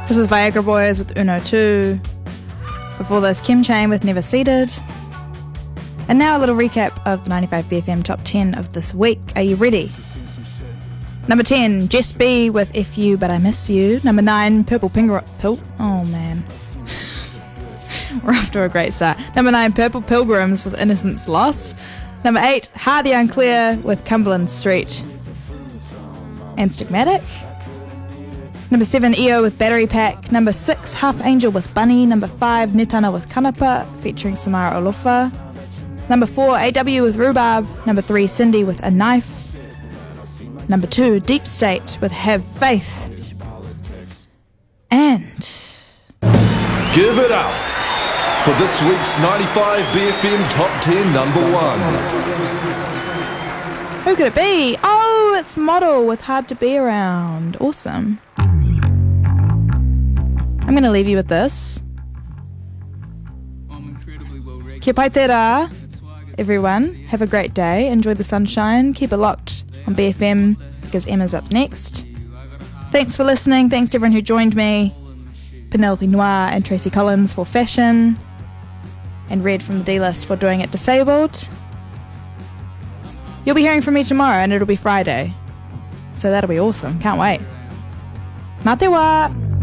This is Viagra Boys with Uno 2. Before this, Kim Chain with Never Seated. And now a little recap of the 95BFM Top 10 of this week. Are you ready? Number 10, Jess B with F You But I Miss You. Number 9, Purple Oh man. We're off to a great start. Number 9, Purple Pilgrims with Innocence Lost. Number 8, Heart the Unclear with Cumberland Street and Stigmatic. Number 7, EO with Battery Pack. Number 6, Half Angel with Bunny. Number 5, Netana with Kanapa featuring Samara Olofa. Number 4, AW with Rhubarb. Number 3, Cindy with A Knife. Number 2, Deep State with Have Faith. And give it up for this week's 95BFM Top 10 number 1. Who could it be? Oh, it's Model with Hard to Be Around. Awesome. I'm going to leave you with this. Kia pai te rā, everyone. Have a great day. Enjoy the sunshine. Keep it locked on BFM because Emma's up next. Thanks for listening. Thanks to everyone who joined me. Penelope Noir and Tracy Collins for fashion. And Red from the D-List for doing it disabled. You'll be hearing from me tomorrow and it'll be Friday. So that'll be awesome. Can't wait. Mā te wā!